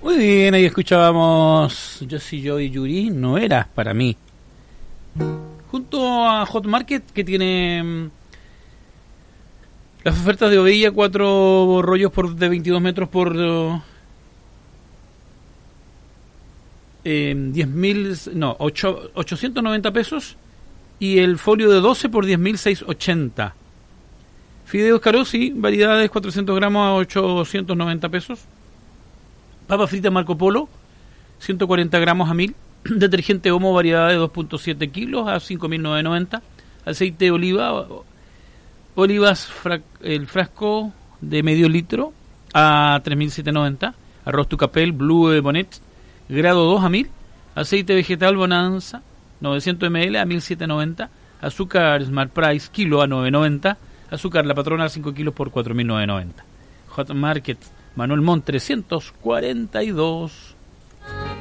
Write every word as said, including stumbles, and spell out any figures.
Muy bien, ahí escuchábamos Yo soy yo y Yuri, no eras para mí. Junto a Hot Market, que tiene mmm, las ofertas de Ovilla, cuatro rollos por de veintidós metros por uh, eh, diez mil, no, ocho, ochocientos noventa pesos, y el folio de doce por diez mil seiscientos ochenta. Fideos Carosi, variedades cuatrocientos gramos a ochocientos noventa pesos. Papa frita Marco Polo, ciento cuarenta gramos a mil. Detergente Omo, variedad de dos punto siete kilos a cinco mil novecientos noventa. Aceite de oliva, olivas, fra, el frasco de medio litro a tres mil setecientos noventa. Arroz Tucapel, Blue Bonnet, grado dos a mil. Aceite vegetal Bonanza, novecientos mililitros a mil setecientos noventa. Azúcar Smart Price, kilo a nueve noventa. Azúcar La Patrona, cinco kilos por cuatro mil novecientos noventa. Hot Market Manuel Montt, trescientos cuarenta y dos.